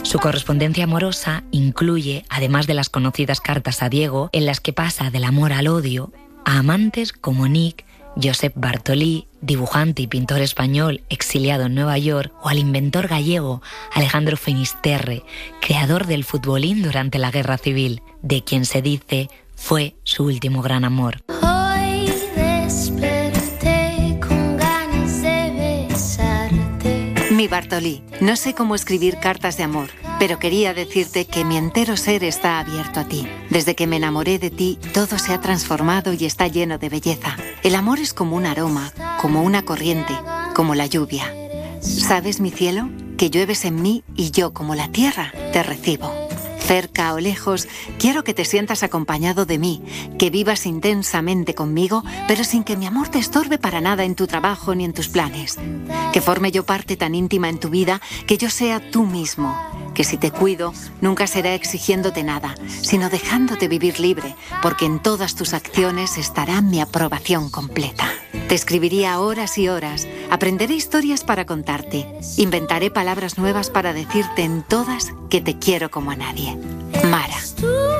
Su correspondencia amorosa incluye, además de las conocidas cartas a Diego, en las que pasa del amor al odio, a amantes como Nick, Josep Bartolí, dibujante y pintor español exiliado en Nueva York, o al inventor gallego Alejandro Finisterre, creador del futbolín durante la Guerra Civil, de quien se dice fue su último gran amor. Hoy desperté con ganas de besarte. Mi Bartolí, no sé cómo escribir cartas de amor, pero quería decirte que mi entero ser está abierto a ti. Desde que me enamoré de ti, todo se ha transformado y está lleno de belleza. El amor es como un aroma, como una corriente, como la lluvia. ¿Sabes, mi cielo? Que llueves en mí y yo, como la tierra, te recibo. Cerca o lejos, quiero que te sientas acompañado de mí, que vivas intensamente conmigo, pero sin que mi amor te estorbe para nada en tu trabajo ni en tus planes. Que forme yo parte tan íntima en tu vida que yo sea tú mismo. Que si te cuido, nunca será exigiéndote nada, sino dejándote vivir libre, porque en todas tus acciones estará mi aprobación completa. Te escribiría horas y horas, aprenderé historias para contarte, inventaré palabras nuevas para decirte en todas que te quiero como a nadie. Mara.